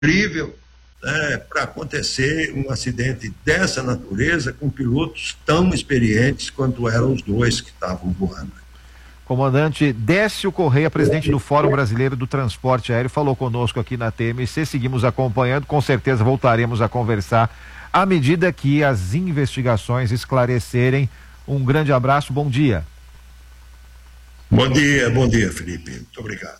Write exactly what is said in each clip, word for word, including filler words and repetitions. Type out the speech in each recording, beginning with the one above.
incrível, né, para acontecer um acidente dessa natureza com pilotos tão experientes quanto eram os dois que estavam voando. Comandante Décio Correia, presidente do Fórum Brasileiro do Transporte Aéreo, falou conosco aqui na T M C, seguimos acompanhando, com certeza voltaremos a conversar à medida que as investigações esclarecerem. Um grande abraço, bom dia. Bom dia, bom dia, Felipe, muito obrigado.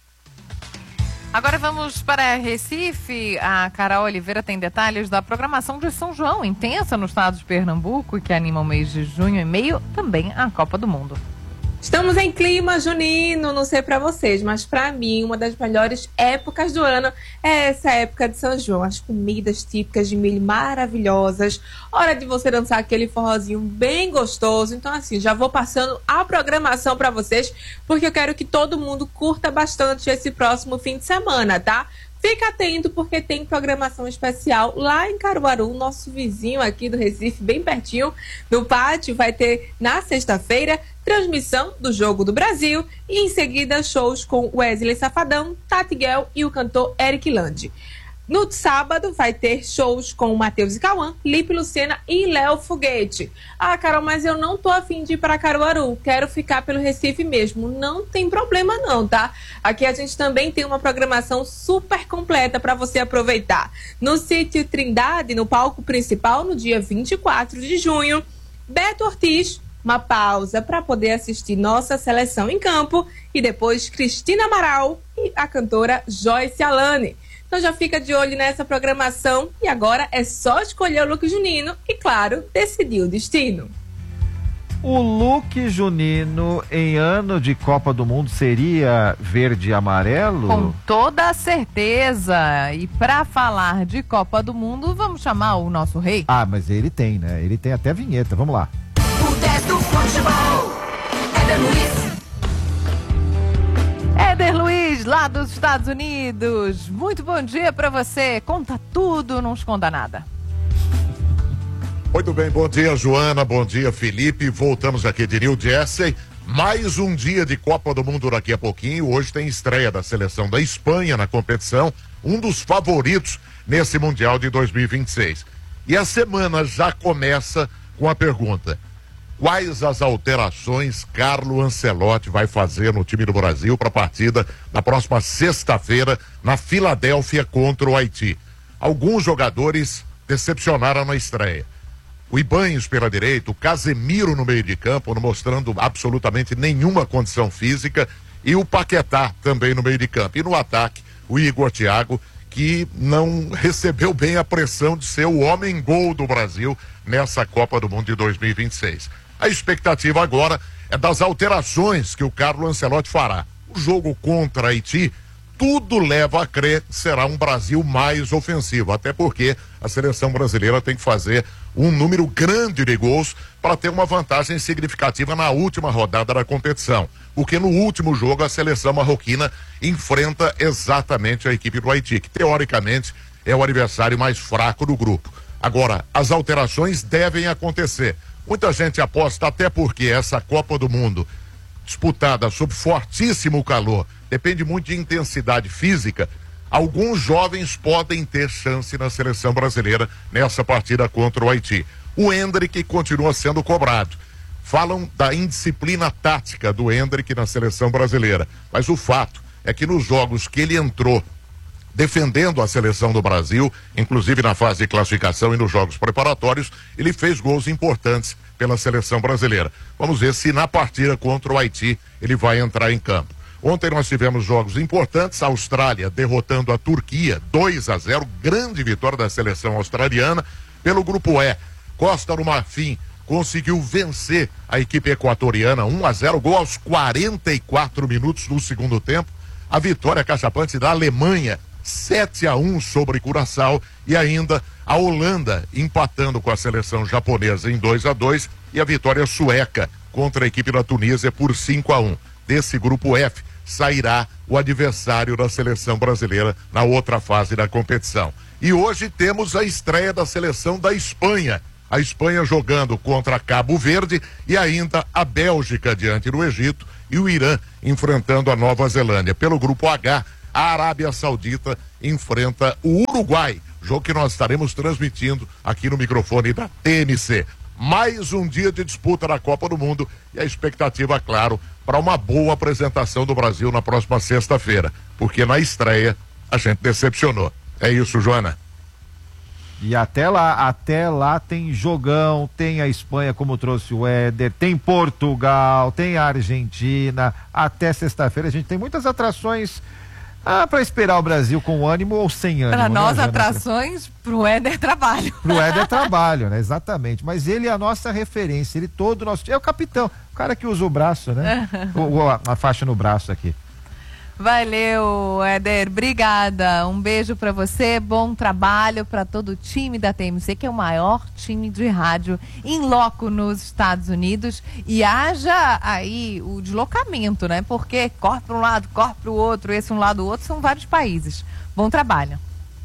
Agora vamos para Recife. A Carol Oliveira tem detalhes da programação de São João, intensa no estado de Pernambuco, que anima o mês de junho e meio, também a Copa do Mundo. Estamos em clima junino, não sei pra vocês, mas pra mim uma das melhores épocas do ano é essa época de São João. As comidas típicas de milho maravilhosas, hora de você dançar aquele forrozinho bem gostoso. Então assim, já vou passando a programação pra vocês, porque eu quero que todo mundo curta bastante esse próximo fim de semana, tá? Fica atento porque tem programação especial lá em Caruaru, nosso vizinho aqui do Recife, bem pertinho. No pátio vai ter, na sexta-feira, transmissão do Jogo do Brasil e em seguida shows com Wesley Safadão, Tati Guel e o cantor Eric Lande. No sábado vai ter shows com Matheus e Cauã, Lipe Lucena e Léo Foguete. Ah, Carol, mas eu não tô afim de ir para Caruaru, quero ficar pelo Recife mesmo. Não tem problema não, tá? Aqui a gente também tem uma programação super completa para você aproveitar. No sítio Trindade, no palco principal, no dia vinte e quatro de junho, Beto Ortiz, uma pausa para poder assistir nossa seleção em campo, e depois Cristina Amaral e a cantora Joyce Alane. Então já fica de olho nessa programação e agora é só escolher o look junino e, claro, decidir o destino. O look junino em ano de Copa do Mundo seria verde e amarelo? Com toda certeza. E para falar de Copa do Mundo, vamos chamar o nosso rei? Ah, mas ele tem, né? Ele tem até vinheta. Vamos lá. O dez do futebol, Éder Luiz. Éder Luiz, lá dos Estados Unidos. Muito bom dia para você. Conta tudo, não esconda nada. Muito bem, bom dia, Joana, bom dia, Felipe. Voltamos aqui de New Jersey. Mais um dia de Copa do Mundo daqui a pouquinho. Hoje tem estreia da seleção da Espanha na competição, um dos favoritos nesse Mundial de dois mil e vinte e seis. E a semana já começa com a pergunta: quais as alterações Carlo Ancelotti vai fazer no time do Brasil para a partida na próxima sexta-feira na Filadélfia contra o Haiti? Alguns jogadores decepcionaram na estreia. O Ibanez pela direita, o Casemiro no meio de campo, não mostrando absolutamente nenhuma condição física, e o Paquetá também no meio de campo. E no ataque, o Igor Thiago, que não recebeu bem a pressão de ser o homem-gol do Brasil nessa Copa do Mundo de dois mil e vinte e seis. A expectativa agora é das alterações que o Carlo Ancelotti fará. O jogo contra Haiti, tudo leva a crer que será um Brasil mais ofensivo, até porque a seleção brasileira tem que fazer um número grande de gols para ter uma vantagem significativa na última rodada da competição, porque no último jogo a seleção marroquina enfrenta exatamente a equipe do Haiti, que teoricamente é o adversário mais fraco do grupo. Agora, as alterações devem acontecer. Muita gente aposta, até porque essa Copa do Mundo disputada sob fortíssimo calor, depende muito de intensidade física. Alguns jovens podem ter chance na seleção brasileira nessa partida contra o Haiti. O Endrick continua sendo cobrado. Falam da indisciplina tática do Endrick na seleção brasileira, mas o fato é que nos jogos que ele entrou defendendo a seleção do Brasil, inclusive na fase de classificação e nos jogos preparatórios, ele fez gols importantes pela seleção brasileira. Vamos ver se na partida contra o Haiti ele vai entrar em campo. Ontem nós tivemos jogos importantes, a Austrália derrotando a Turquia, dois a zero, grande vitória da seleção australiana. Pelo grupo E, Costa do Marfim conseguiu vencer a equipe equatoriana, um a zero, gol aos quarenta e quatro minutos do segundo tempo. A vitória cachapante da Alemanha, sete a um sobre Curaçao, e ainda a Holanda empatando com a seleção japonesa em dois a dois, e a vitória sueca contra a equipe da Tunísia por cinco a um. Desse grupo F sairá o adversário da seleção brasileira na outra fase da competição. E hoje temos a estreia da seleção da Espanha. A Espanha jogando contra Cabo Verde, e ainda a Bélgica diante do Egito, e o Irã enfrentando a Nova Zelândia. Pelo grupo H, a Arábia Saudita enfrenta o Uruguai, jogo que nós estaremos transmitindo aqui no microfone da T M C. Mais um dia de disputa na Copa do Mundo e a expectativa, claro, para uma boa apresentação do Brasil na próxima sexta-feira, porque na estreia a gente decepcionou. É isso, Joana. E até lá, até lá tem jogão, tem a Espanha, como trouxe o Éder, tem Portugal, tem a Argentina. Até sexta-feira a gente tem muitas atrações ah, para esperar o Brasil com ânimo ou sem ânimo. Para nós, né, atrações, pro Éder trabalho. Pro Éder trabalho, né? Exatamente. Mas ele é a nossa referência, ele todo nosso. É o capitão, o cara que usa o braço, né? o, a, a faixa no braço aqui. Valeu, Éder, obrigada, um beijo pra você, bom trabalho pra todo o time da T M C, que é o maior time de rádio em loco nos Estados Unidos, e haja aí o deslocamento, né, porque corre pra um lado, corre pro outro, esse um lado, o outro, são vários países. Bom trabalho.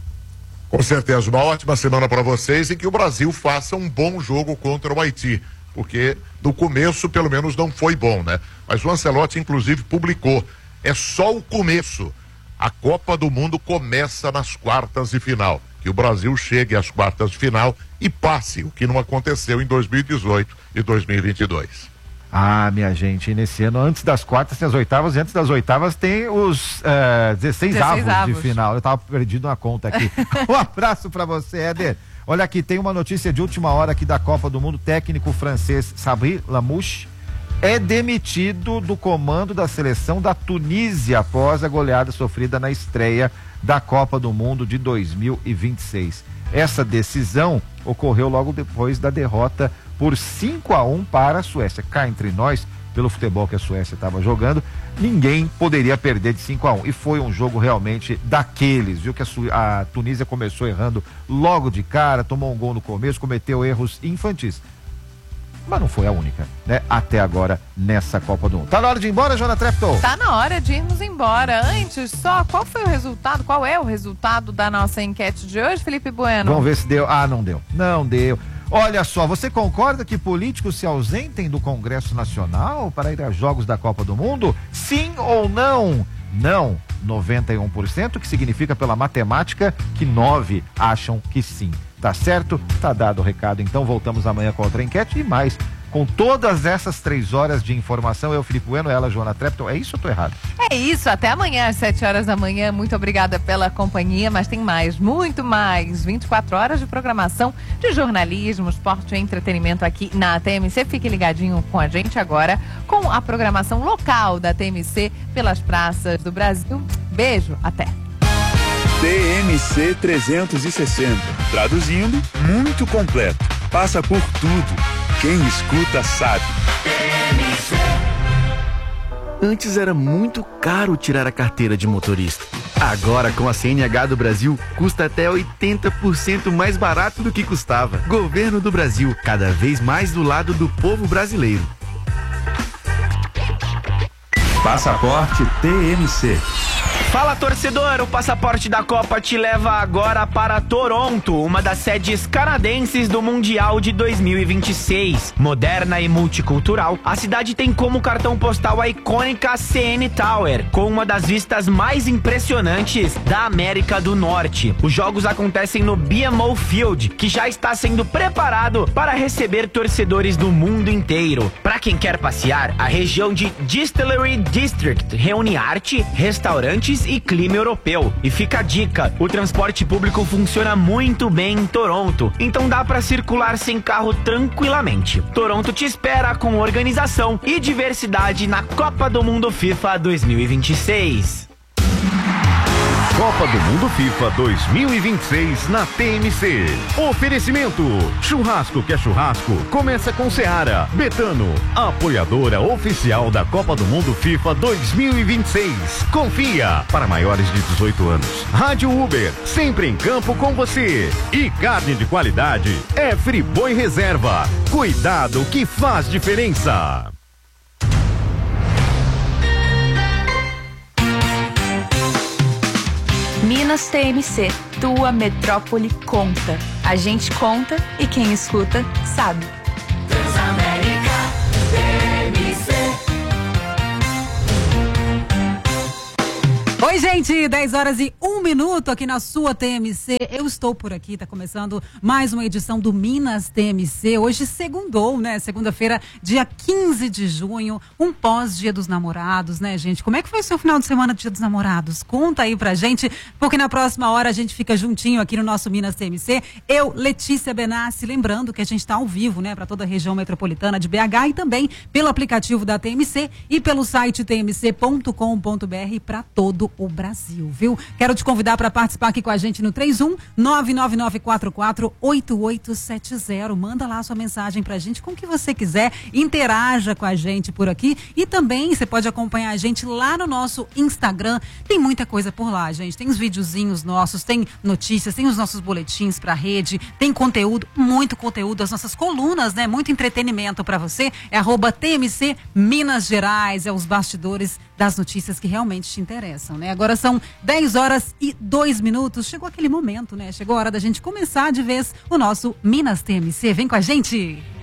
Com certeza, uma ótima semana para vocês e que o Brasil faça um bom jogo contra o Haiti, porque no começo pelo menos não foi bom, né, mas o Ancelotti inclusive publicou: é só o começo. A Copa do Mundo começa nas quartas de final. Que o Brasil chegue às quartas de final e passe, o que não aconteceu em dois mil e dezoito e dois mil e vinte e dois. Ah, minha gente, nesse ano, antes das quartas tem as oitavas, e antes das oitavas tem os uh, dezesseis avos de final. Eu tava perdido na conta aqui. Um abraço pra você, Éder. Olha aqui, tem uma notícia de última hora aqui da Copa do Mundo. O técnico francês Sabri Lamouche é demitido do comando da seleção da Tunísia após a goleada sofrida na estreia da Copa do Mundo de dois mil e vinte e seis. Essa decisão ocorreu logo depois da derrota por cinco a um para a Suécia. Cá entre nós, pelo futebol que a Suécia estava jogando, ninguém poderia perder de cinco a um. E foi um jogo realmente daqueles, viu? Que a, Su- a Tunísia começou errando logo de cara, tomou um gol no começo, cometeu erros infantis. Mas não foi a única, né? Até agora nessa Copa do Mundo. Tá na hora de ir embora, Joana Trepton? Tá na hora de irmos embora. Antes, só, qual foi o resultado? Qual é o resultado da nossa enquete de hoje, Felipe Bueno? Vamos ver se deu. Ah, não deu. Não deu. Olha só, você concorda que políticos se ausentem do Congresso Nacional para ir a jogos da Copa do Mundo? Sim ou não? Não, noventa e um por cento, que significa pela matemática que nove acham que sim. Tá certo? Tá dado o recado. Então voltamos amanhã com outra enquete e mais. Com todas essas três horas de informação, eu, Felipe Bueno, ela, Joana Trepton. É isso ou tô errado? É isso, até amanhã às sete horas da manhã. Muito obrigada pela companhia, mas tem mais, muito mais. vinte e quatro horas de programação de jornalismo, esporte e entretenimento aqui na T M C. Fique ligadinho com a gente agora com a programação local da T M C pelas praças do Brasil. Beijo, até. T M C trezentos e sessenta. Traduzindo, muito completo. Passa por tudo. Quem escuta sabe. Antes era muito caro tirar a carteira de motorista. Agora, com a C N H do Brasil, custa até oitenta por cento mais barato do que custava. Governo do Brasil, cada vez mais do lado do povo brasileiro. Passaporte T M C. Fala, torcedor, o passaporte da Copa te leva agora para Toronto, uma das sedes canadenses do Mundial de dois mil e vinte e seis. Moderna e multicultural, a cidade tem como cartão postal a icônica C N Tower, com uma das vistas mais impressionantes da América do Norte. Os jogos acontecem no B M O Field, que já está sendo preparado para receber torcedores do mundo inteiro. Para quem quer passear, a região de Distillery District reúne arte, restaurantes e clima europeu. E fica a dica, o transporte público funciona muito bem em Toronto, então dá para circular sem carro tranquilamente. Toronto te espera com organização e diversidade na Copa do Mundo FIFA dois mil e vinte e seis. Copa do Mundo FIFA dois mil e vinte e seis na T M C. Oferecimento: churrasco que é churrasco, começa com Seara. Betano, apoiadora oficial da Copa do Mundo FIFA dois mil e vinte e seis. Confia, para maiores de dezoito anos. Rádio Uber, sempre em campo com você. E carne de qualidade é Friboi Reserva. Cuidado que faz diferença. Minas T M C, tua metrópole conta. A gente conta e quem escuta sabe. Transamérica T M C. Oi, gente, dez horas e um minuto aqui na sua T M C. Eu estou por aqui, tá começando mais uma edição do Minas T M C. Hoje segundou, né? Segunda-feira, dia quinze de junho, um pós-dia dos namorados, né, gente? Como é que foi o seu final de semana do dia dos namorados? Conta aí pra gente, porque na próxima hora a gente fica juntinho aqui no nosso Minas T M C. Eu, Letícia Benassi, lembrando que a gente tá ao vivo, né, pra toda a região metropolitana de B H e também pelo aplicativo da T M C e pelo site t m c ponto com ponto b r pra todo o Brasil, viu? Quero te convidar para participar aqui com a gente no três um nove nove nove quatro quatro oito oito sete zero. Manda lá a sua mensagem pra gente com o que você quiser, interaja com a gente por aqui e também você pode acompanhar a gente lá no nosso Instagram. Tem muita coisa por lá, gente. Tem os videozinhos nossos, tem notícias, tem os nossos boletins pra rede, tem conteúdo, muito conteúdo, as nossas colunas, né? Muito entretenimento pra você. É arroba T M C Minas Gerais, é os bastidores das notícias que realmente te interessam, né? Agora são dez horas e dois minutos. Chegou aquele momento, né? Chegou a hora da gente começar de vez o nosso Minas T M C. Vem com a gente!